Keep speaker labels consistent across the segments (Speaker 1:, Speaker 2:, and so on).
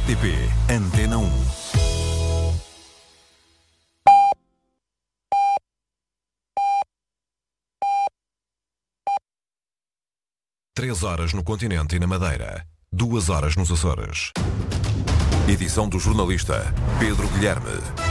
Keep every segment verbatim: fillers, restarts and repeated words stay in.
Speaker 1: R T P Antena um. Três horas no continente e na Madeira. Duas horas nos Açores. Edição do jornalista Pedro Guilherme.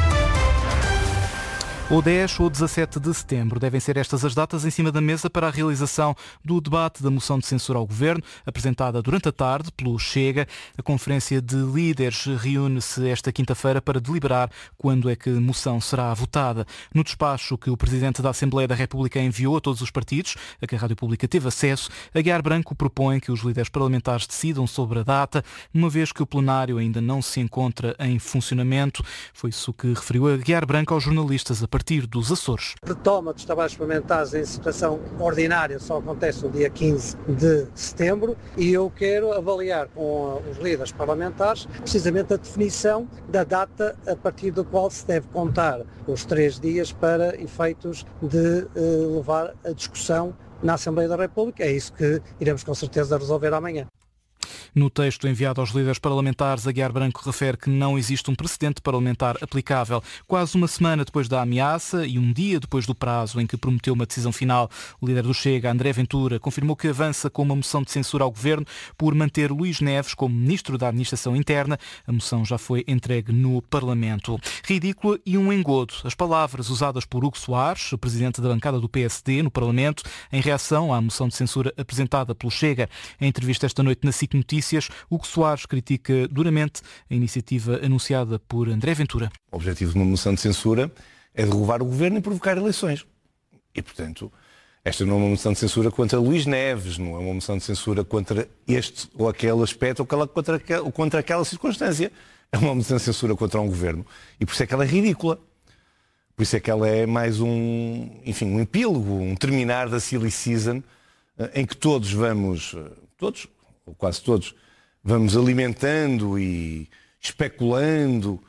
Speaker 2: Ou dez ou dezassete de setembro devem ser estas as datas em cima da mesa para a realização do debate da moção de censura ao Governo, apresentada durante a tarde pelo Chega. A Conferência de Líderes reúne-se esta quinta-feira para deliberar quando é que a moção será votada. No despacho que o Presidente da Assembleia da República enviou a todos os partidos, a que a Rádio Pública teve acesso, Aguiar Branco propõe que os líderes parlamentares decidam sobre a data, uma vez que o plenário ainda não se encontra em funcionamento. Foi isso que referiu Aguiar Branco aos jornalistas a partir dos Açores.
Speaker 3: A retoma dos trabalhos parlamentares em situação ordinária só acontece no dia quinze de setembro e eu quero avaliar com os líderes parlamentares precisamente a definição da data a partir do qual se deve contar os três dias para efeitos de eh, levar a discussão na Assembleia da República. É isso que iremos com certeza resolver amanhã.
Speaker 2: No texto enviado aos líderes parlamentares, Aguiar Branco refere que não existe um precedente parlamentar aplicável. Quase uma semana depois da ameaça e um dia depois do prazo em que prometeu uma decisão final, o líder do Chega, André Ventura, confirmou que avança com uma moção de censura ao Governo por manter Luís Neves como Ministro da Administração Interna. A moção já foi entregue no Parlamento. Ridícula e um engodo. As palavras usadas por Hugo Soares, o Presidente da bancada do P S D no Parlamento, em reação à moção de censura apresentada pelo Chega. Em entrevista esta noite na S I C Notícias, Hugo Soares critica duramente a iniciativa anunciada por André Ventura.
Speaker 4: O objetivo de uma moção de censura é derrubar o governo e provocar eleições. E, portanto, esta não é uma moção de censura contra Luís Neves, não é uma moção de censura contra este ou aquele aspecto ou contra, contra aquela circunstância. É uma moção de censura contra um governo. E por isso é que ela é ridícula. Por isso é que ela é mais um, enfim, um epílogo, um terminar da silly season, em que todos vamos, todos, ou quase todos, vamos alimentando e especulando